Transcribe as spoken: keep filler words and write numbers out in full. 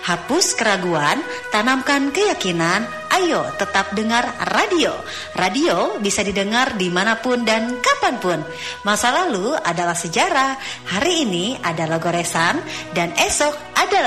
Hapus keraguan, tanamkan keyakinan. Ayo tetap dengar radio. Radio bisa didengar dimanapun dan kapanpun. Masa lalu adalah sejarah, hari ini adalah goresan, dan esok adalah